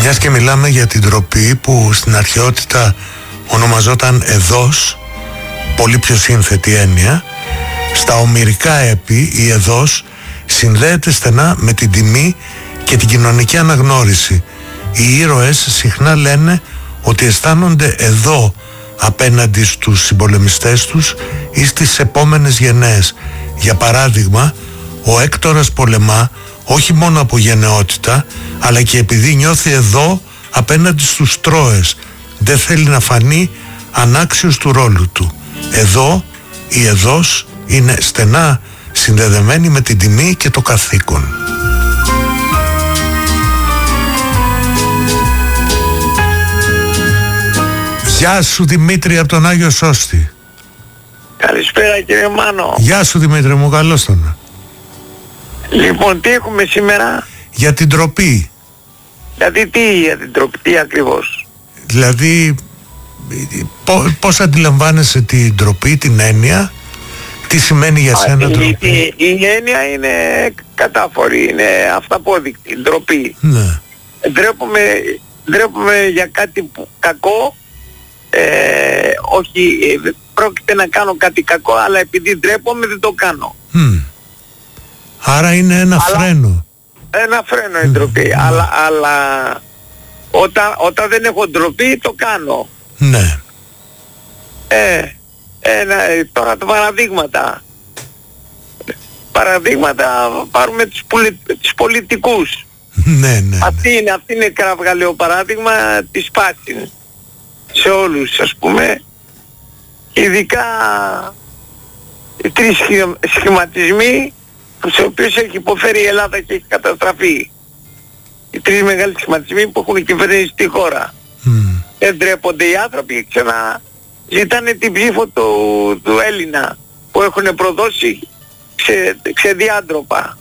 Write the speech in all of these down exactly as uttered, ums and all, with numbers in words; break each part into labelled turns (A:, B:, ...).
A: Μιας και μιλάμε για την ντροπή που στην αρχαιότητα ονομαζόταν εδώς, πολύ πιο σύνθετη έννοια, στα ομηρικά έπι η εδώς συνδέεται στενά με την τιμή και την κοινωνική αναγνώριση. Οι ήρωες συχνά λένε ότι αισθάνονται εδώ απέναντι στους συμπολεμιστές τους ή στις επόμενες γενναίες. Για παράδειγμα, ο Έκτορας πολεμά όχι μόνο από γενναιότητα, αλλά και επειδή νιώθει εδώ απέναντι στους Τρώες. Δεν θέλει να φανεί ανάξιος του ρόλου του. Εδώ, η εδώς είναι στενά συνδεδεμένη με την τιμή και το καθήκον. Γεια σου Δημήτρη από τον Άγιο Σώστη.
B: Καλησπέρα κύριε Μάνο.
A: Γεια σου Δημήτρη μου, καλώς τον.
B: Λοιπόν, τι έχουμε σήμερα?
A: Για την ντροπή.
B: Δηλαδή τι για την ντροπή, τι ακριβώς?
A: Δηλαδή πώς αντιλαμβάνεσαι την ντροπή, την έννοια, τι σημαίνει για σένα ντροπή?
B: Η, η, η έννοια είναι κατάφορη, είναι αυταπόδεικτη, ντροπή.
A: Ναι.
B: Ντρέπομαι, ντρέπομαι για κάτι που, κακό, ε, όχι, ε, πρόκειται να κάνω κάτι κακό, αλλά επειδή ντρέπομαι δεν το κάνω.
A: Mm. Άρα είναι ένα αλλά, φρένο.
B: Ένα φρένο η ντροπή, mm. αλλά, αλλά όταν, όταν δεν έχω ντροπή το κάνω.
A: Ναι.
B: Ε, ένα, τώρα τα παραδείγματα. Παραδείγματα πάρουμε τους, πολι, τους πολιτικούς.
A: Ναι, ναι.
B: Αυτή είναι, αυτή είναι κραυγαλαίο παράδειγμα της Πάτιν. Σε όλους ας πούμε. Ειδικά οι τρεις σχηματισμοί στους οποίους έχει υποφέρει η Ελλάδα και έχει καταστραφεί. Οι τρεις μεγάλοι σχηματισμοί που έχουν κυβερνήσει τη χώρα. Mm. Δεν ντρέπονται οι άνθρωποι, ξανά ζητάνε την ψήφο του, του Έλληνα που έχουν προδώσει ξε, ξεδιάντροπα.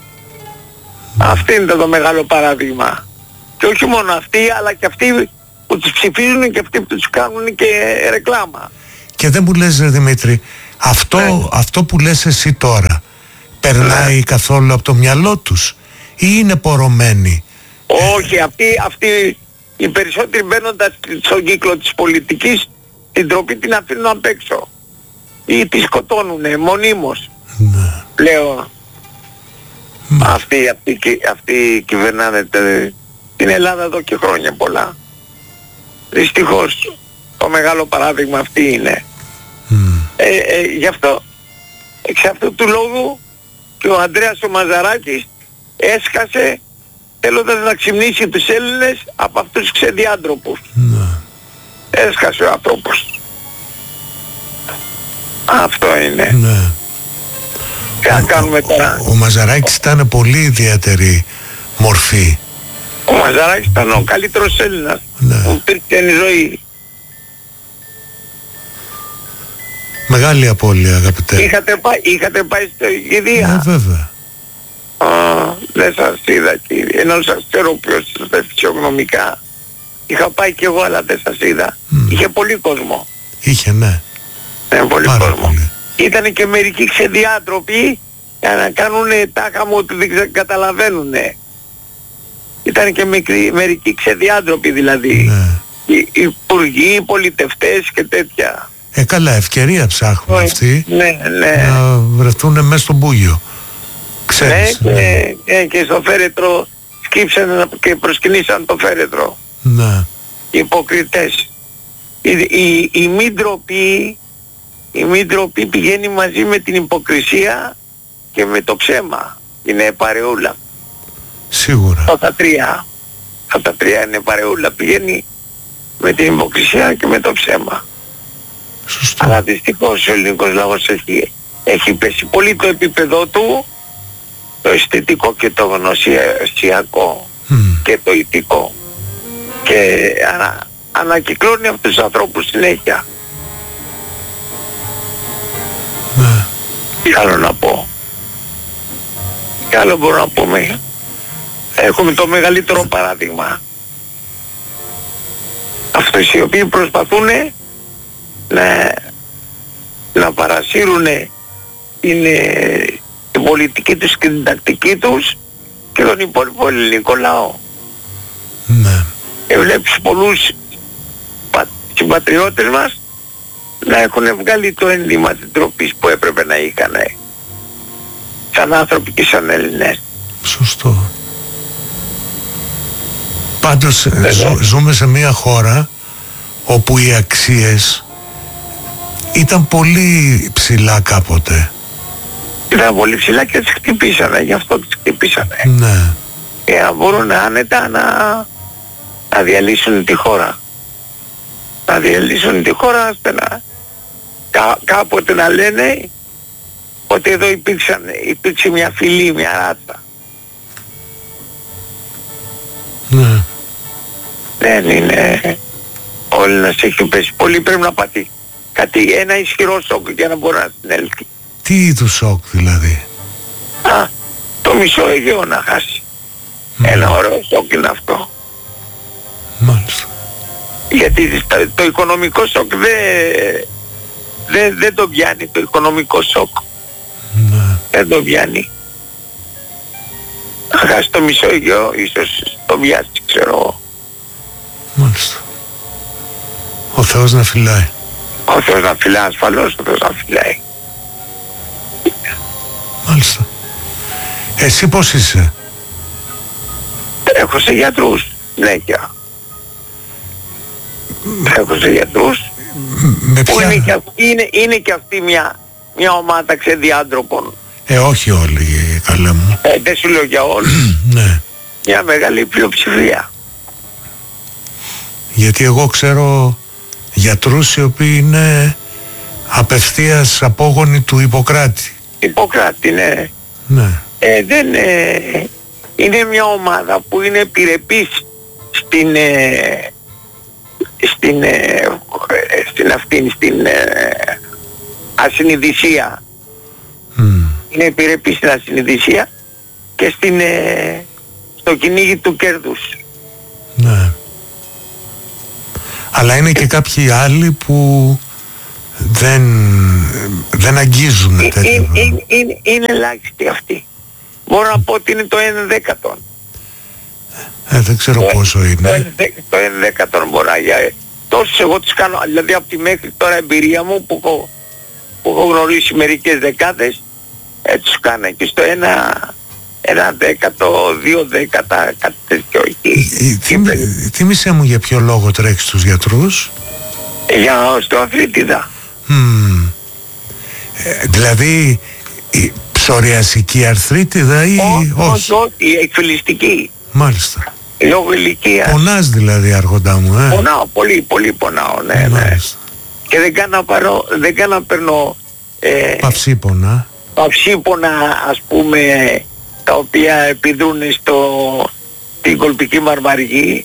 B: Mm. Αυτό είναι το μεγάλο παράδειγμα. Και όχι μόνο αυτοί, αλλά και αυτοί που τους ψηφίζουν και αυτοί που τους κάνουν και ρεκλάμα.
A: Και δεν μου λες ρε Δημήτρη, αυτό, ναι. αυτό που λες εσύ τώρα περνάει ναι. καθόλου από το μυαλό τους ή είναι πορωμένοι?
B: Όχι, ε... αυτοί, αυτοί οι περισσότεροι μπαίνοντας στον κύκλο της πολιτικής την ντροπή την αφήνουν απ' έξω ή τη σκοτώνουνε μονίμως. Ναι. Λέω ναι. αυτοί, αυτοί, αυτοί κυβερνάνε την Ελλάδα εδώ και χρόνια πολλά. Δυστυχώς το μεγάλο παράδειγμα αυτή είναι. Mm. Ε, ε, γι' αυτό εξ αυτού του λόγου και ο Ανδρέας ο Μαζαράκης έσκασε θέλοντας να ξυμνήσει τους Έλληνες από αυτούς τους ξεδιάντροπους. Mm. Έσκασε ο άνθρωπος. Αυτό είναι.
A: Mm.
B: Τι να κάνουμε τώρα?
A: Ο, ο Μαζαράκης ήταν πολύ ιδιαίτερη μορφή.
B: Ο Μαζαράκης ήταν ο καλύτερος Έλληνας mm. που υπήρχε η ζωή.
A: Μεγάλη απώλεια αγαπητέ.
B: Είχατε πάει, είχατε πάει στο Ιγυρία?
A: Ναι, βέβαια.
B: Α, δεν σας είδα κύριε, ενώ σας ξέρω ποιος είστε φυσιογνωμικά. Είχα πάει κι εγώ αλλά δεν σας είδα. Mm. Είχε πολύ κόσμο.
A: Είχε, ναι.
B: Ναι, πολύ
A: Πάρα
B: κόσμο.
A: Πολύ.
B: Ήτανε και μερικοί ξεδιάτροποι για να κάνουνε τάχα μου ότι δεν καταλαβαίνουνε. Ήτανε και μικροί, μερικοί ξεδιάτροποι δηλαδή.
A: Ναι.
B: Οι υπουργοί, οι πολιτευτές και τέτοια.
A: Ε, καλά, ευκαιρία ψάχνουν
B: ναι,
A: αυτοί
B: ναι, ναι.
A: να βρεθούν μέσα στον Μπούγιο. Ξέρεις.
B: Ναι,
A: ναι.
B: Και, και, και στο φέρετρο σκύψαν και προσκυνήσαν το φέρετρο.
A: Ναι.
B: Οι υποκριτές. Η, η, η μη ντροπή, η μη ντροπή πηγαίνει μαζί με την υποκρισία και με το ψέμα. Είναι παρεούλα.
A: Σίγουρα.
B: Αυτά τα τρία. Αυτά τα τρία είναι παρεούλα. Πηγαίνει με την υποκρισία και με το ψέμα.
A: Σωστό.
B: Αλλά δυστυχώς ο ελληνικός λαός έχει, έχει πέσει πολύ το επίπεδο του, το αισθητικό και το γνωσιακό mm. και το ηθικό. Και ανα, ανακυκλώνει αυτούς τους ανθρώπους συνέχεια.
A: Ναι.
B: Τι άλλο να πω? Τι άλλο μπορώ να πούμε? Έχουμε το μεγαλύτερο παράδειγμα. Αυτοί οι οποίοι προσπαθούν να, να παρασύρουν την, την πολιτική τους και την τακτική τους και τον υπόλοιπο ελληνικό λαό.
A: Ναι.
B: Και βλέπεις πολλούς πα, συμπατριώτες μας να έχουν βγάλει το ένδυμα της ντροπής που έπρεπε να είχαν σαν άνθρωποι και σαν Έλληνες.
A: Σωστό. Πάντως ζω, ζούμε σε μια χώρα όπου οι αξίες ήταν πολύ ψηλά κάποτε.
B: Ήταν πολύ ψηλά και τις χτυπήσανε, γι' αυτό τις χτυπήσανε.
A: Ναι.
B: Για να μπορούν άνετα να, να διαλύσουν τη χώρα. Να διαλύσουν τη χώρα ώστε να κά, κάποτε να λένε ότι εδώ υπήρξαν, υπήρξε μια φυλή, μια ράτσα.
A: Ναι.
B: Δεν είναι όλοι να σε έχει πέσει. Πολύ πρέπει να πάθει κάτι, ένα ισχυρό σοκ για να μπορεί να συνέλθει.
A: Τι είδους σοκ δηλαδή?
B: Α, το μισό Αιγαίο να χάσει. Mm. Ένα ωραίο σοκ είναι αυτό.
A: Μάλιστα.
B: Γιατί το, το οικονομικό σοκ δεν δε, δε το πιάνει το οικονομικό σοκ.
A: Ναι.
B: Δεν το πιάνει. Να χάσει το μισό Αιγαίο ίσως το πιάσει, ξέρω.
A: Μάλιστα. Ο Θεός να φυλάει.
B: Ο Θεός να φυλάει, ασφαλώς ο Θεός να φυλάει.
A: Μάλιστα. Εσύ πώς είσαι?
B: Τρέχω σε γιατρούς, συνέχεια. Τρέχω σε γιατρούς.
A: Με
B: που
A: ποια...
B: είναι, και αυτή, είναι, είναι και αυτή μια, μια ομάδα ξεδιάντροπων.
A: Ε, όχι όλοι, καλέ μου.
B: Ε, δεν σου λέω για όλους.
A: Ναι.
B: Μια μεγάλη πλειοψηφία.
A: Γιατί εγώ ξέρω γιατρούς οι οποίοι είναι απευθείας απόγονοι του Ιπποκράτη.
B: Ιπποκράτη, ναι.
A: Ναι.
B: Ε, δεν, ε, είναι μια ομάδα που είναι επιρρεπής στην, ε, στην, ε, στην αυτήν, στην ε, ασυνειδησία.
A: Mm.
B: Είναι επιρρεπής στην ασυνειδησία και στην, ε, στο κυνήγι του κέρδους.
A: Ναι. Αλλά είναι και κάποιοι άλλοι που δεν, δεν αγγίζουν
B: ε,
A: τέτοια.
B: Είναι, είναι, είναι, είναι ελάχιστοι αυτοί. Μπορώ να πω ότι είναι το ένα δέκατο.
A: Ε, δεν ξέρω
B: το,
A: πόσο είναι.
B: Το ένα δέκατο μπορώ να... Τόσους εγώ τους κάνω, δηλαδή από τη μέχρι τώρα εμπειρία μου που έχω, που έχω γνωρίσει μερικές δεκάδες, ε, τους κάνω και στο ένα, ένα δέκατο, δύο δέκατα, κάτι τέτοιο εκεί.
A: Θύμισε μου για ποιο λόγο τρέχεις στους γιατρούς.
B: Για οστεοαρθρίτιδα.
A: Mm. Ε, δηλαδή η ψωριασική αρθρίτιδα ή
B: όχι?
A: Όχι,
B: όχι, εκφυλιστική.
A: Μάλιστα.
B: Λόγω ηλικίας.
A: Πονάς δηλαδή αργοντά μου, ε.
B: Πονάω, πολύ, πολύ πονάω, ναι, ναι. Και δεν κάνω να πάρω, δεν κάνω να παίρνω ε,
A: παυσίπονα.
B: Παυσίπονα, ας πούμε, τα οποία επιδρούν στο, την κολπική μαρμαργή.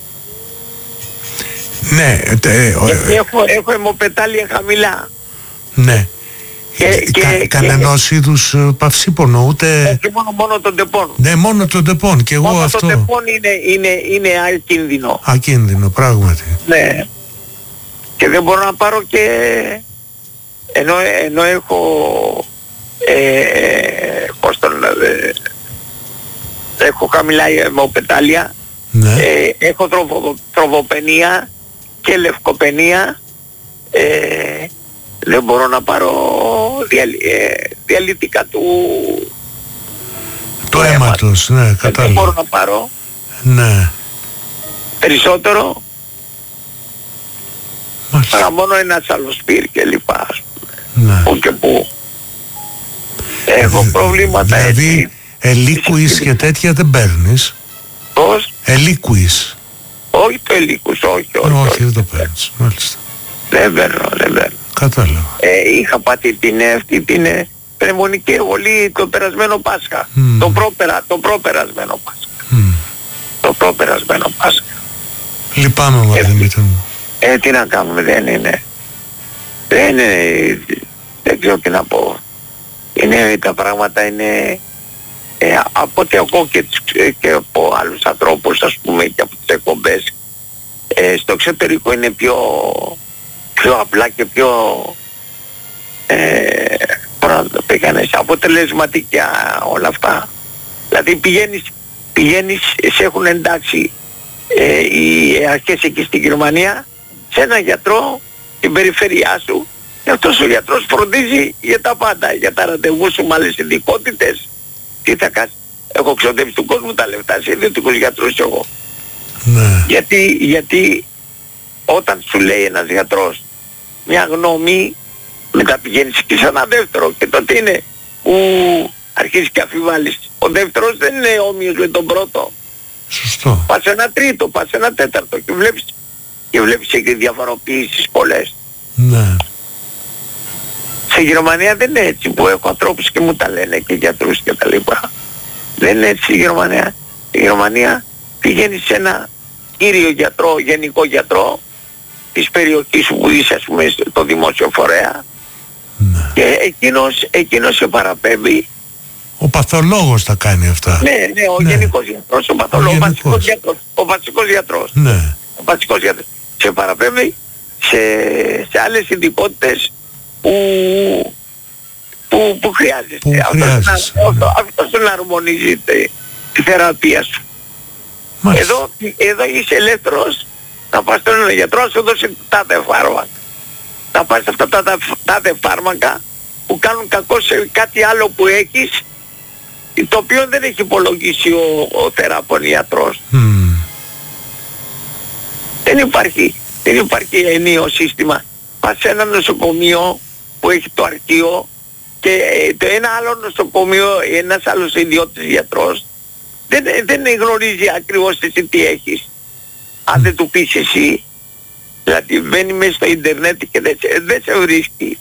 A: Ναι, τε, ο,
B: και έχω, έχω αιμοπετάλια χαμηλά.
A: Ναι.
B: Και, και,
A: Κα, κανενός είδους παυσίπονο, ούτε...
B: Όχι, μόνο, μόνο τον τεπών.
A: Ναι, μόνο τον τεπών, και εγώ
B: μόνο
A: αυτό.
B: Μόνο τον τεπών είναι, είναι, είναι ακίνδυνο.
A: Ακίνδυνο, πράγματι.
B: Ναι. Και δεν μπορώ να πάρω και... Ενώ, ενώ έχω... Ε, πώς το λένε... Έχω χαμηλά αιμοπετάλια.
A: Ναι.
B: Ε, έχω τροβο, τροβοπενία και λευκοπενία. Ε, δεν μπορώ να πάρω διαλυ, ε, διαλυτικά του...
A: Το αίματος, ναι, κατάλαβα.
B: Δεν μπορώ να πάρω.
A: Ναι.
B: Περισσότερο.
A: Μάλιστα.
B: Παρά μόνο ένα σαλοσπύρ και λοιπά.
A: Ναι.
B: Που και που. Έχω προβλήματα.
A: Δηλαδή ελίκουις και τέτοια δεν παίρνεις?
B: Πώς?
A: Ελίκουις.
B: Όχι το ελίκους, όχι, όχι.
A: Όχι,
B: όχι
A: δεν το παίρνεις, μάλιστα.
B: Δεν παίρνω, δεν παίρνω.
A: Κατάλαβα.
B: Ε, είχα πάθει την, αυτή την ε, πνευμονική εγωλή το περασμένο Πάσχα.
A: Mm.
B: Το, πρόπερα, το προπερασμένο Πάσχα.
A: Mm.
B: Το προπερασμένο Πάσχα.
A: Λυπάμαι μα,
B: ε,
A: Δημήτρη μου.
B: Ε, τι να κάνουμε, δεν είναι. Δεν είναι, δεν ξέρω τι να πω. Είναι, τα πράγματα είναι, ε, από ό,τι ακούω και, και από άλλους ανθρώπους, ας πούμε, και από τις εκπομπές, ε, στο εξωτερικό είναι πιο, πιο απλά και πιο, ε, να το πήγανε, αποτελεσματικά όλα αυτά. Δηλαδή πηγαίνεις, πηγαίνεις, σε έχουν εντάξει ε, οι αρχές εκεί στην Γερμανία, σε ένα γιατρό στην περιφέρειά σου, και αυτός ο γιατρός φροντίζει για τα πάντα, για τα ραντεβού σου με άλλες ειδικότητες. Τι θα κάνεις? Έχω ξοδέψει του κόσμου τα λεφτά σε ιδιωτικούς γιατρούς εγώ.
A: Ναι.
B: Γιατί, γιατί όταν σου λέει ένας γιατρός μια γνώμη, μετά πηγαίνεις και σε ένα δεύτερο και τότε είναι που αρχίζεις και αφιβάλλεις. Ο δεύτερος δεν είναι όμοιος με τον πρώτο.
A: Σωστό.
B: Πας ένα τρίτο, πας ένα τέταρτο και βλέπεις, και βλέπεις και διαφοροποιήσεις πολλές.
A: Ναι.
B: Σε Γερμανία δεν είναι έτσι, που έχω ανθρώπους και μου τα λένε και γιατρούς και τα λοιπά. Δεν είναι έτσι η Γερμανία. Η Γερμανία πηγαίνει σε ένα κύριο γιατρό, γενικό γιατρό της περιοχής που είσαι, ας πούμε, στο δημόσιο φορέα,
A: Ναι.
B: και εκείνος, εκείνος σε παραπέμπει.
A: Ο παθολόγος τα κάνει αυτά.
B: Ναι, ναι, ο
A: Ναι.
B: γενικός γιατρός, ο παθολόγος, ο βασικός γιατρός, ο βασικός γιατρός.
A: Ναι.
B: Ο βασικός γιατρός. Σε παραπέμπει σε, σε άλλες ειδικότητες που, που, που χρειάζεσαι.
A: Που χρειάζεσαι,
B: Αυτό,
A: ναι.
B: αυτό, αυτό να αρμονίζει τη, τη θεραπεία σου.
A: Μάλιστα.
B: Εδώ, εδώ είσαι ελεύθερος να πας στον ένα γιατρό, σου δώσει τάδε φάρμακα. Να πας αυτά τα τάδε φάρμακα που κάνουν κακό σε κάτι άλλο που έχεις, το οποίο δεν έχει υπολογίσει ο, ο θεράπων ιατρός.
A: Mm.
B: Δεν υπάρχει, δεν υπάρχει ενίο σύστημα. Πας σε ένα νοσοκομείο που έχει το αρχείο και ε, το ένα άλλο νοσοκομείο, ένας άλλος ιδιώτης γιατρός δεν, δεν γνωρίζει ακριβώς εσύ τι έχεις. Αν δεν του πεις εσύ, δηλαδή μπαίνει μέσα στο ίντερνετ και δεν σε, δεν σε βρίσκει.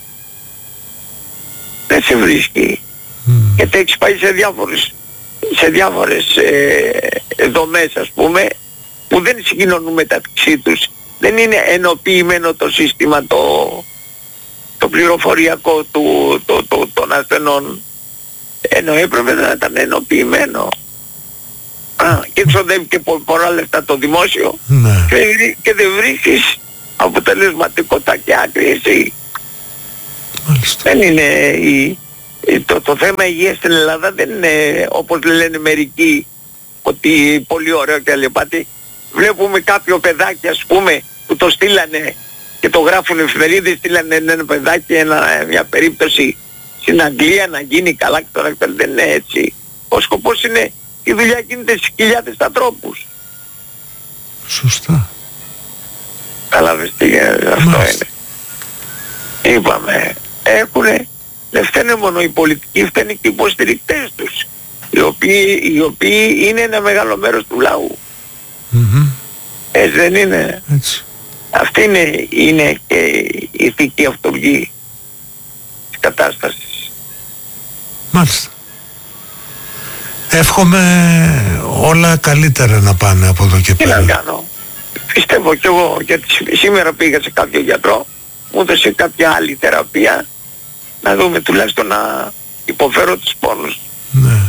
B: Δεν σε βρίσκει.
A: Mm.
B: Γιατί έχεις πάει σε διάφορες, σε διάφορες ε, δομές, ας πούμε, που δεν συγκοινωνούν μεταξύ τους. Δεν είναι ενοποιημένο το σύστημα, το, το πληροφοριακό του, το, το, των ασθενών. Ενώ έπρεπε να ήταν ενοποιημένο. Α, και ξοδεύει και πο, πολλά λεφτά το δημόσιο,
A: Ναι.
B: και, και δεν βρίσκεις αποτελεσματικότητα και άκρη εσύ.
A: Μάλιστα.
B: Δεν είναι η, το, το θέμα υγείας στην Ελλάδα δεν είναι όπως λένε μερικοί ότι πολύ ωραίο και αλλεπάτη. Βλέπουμε κάποιο παιδάκι, ας πούμε, που το στείλανε και το γράφουν εφημερίδες, στείλανε ένα παιδάκι, ένα, μια περίπτωση στην Αγγλία να γίνει καλά, και τώρα δεν είναι έτσι. Ο σκοπός είναι η δουλειά γίνεται στις χιλιάδες ανθρώπους.
A: Σωστά.
B: Καταλάβες τι γίνεται, αυτό
A: Μάλιστα.
B: είναι. Είπαμε, έχουνε, δεν φταίνε μόνο οι πολιτικοί, φταίνε και οι υποστηρικτές τους, οι οποίοι, οι οποίοι είναι ένα μεγάλο μέρος του λαού.
A: Mm-hmm.
B: Έτσι δεν είναι?
A: Έτσι.
B: Αυτή είναι, είναι και η ηθική αυτοργή της κατάστασης.
A: Μάλιστα. Εύχομαι όλα καλύτερα να πάνε από εδώ και
B: Τι να
A: πέρα.
B: κάνω. Πιστεύω κι εγώ, γιατί σήμερα πήγα σε κάποιο γιατρό, μου έδωσε κάποια άλλη θεραπεία, να δούμε τουλάχιστον να υποφέρω τους πόνους.
A: Ναι.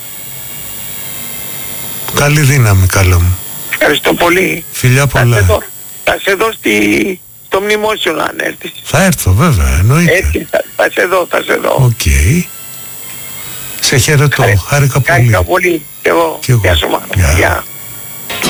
A: Καλή δύναμη, καλό μου.
B: Ευχαριστώ πολύ.
A: Φιλιά
B: Θα σε
A: πολλά.
B: δω, θα σε δω στη, στο μνημόσιο αν έρθεις.
A: Θα έρθω βέβαια, εννοείται.
B: Έτσι, θα, θα σε δω, θα σε δω.
A: Οκ. Σε χαιρετώ.
B: Χάρη-
A: Χάρηκα πολύ.
B: Χάρηκα πολύ. Και εγώ.
A: Κι εγώ.
B: Γεια σου Μάνο.
A: Γεια.
B: Γεια.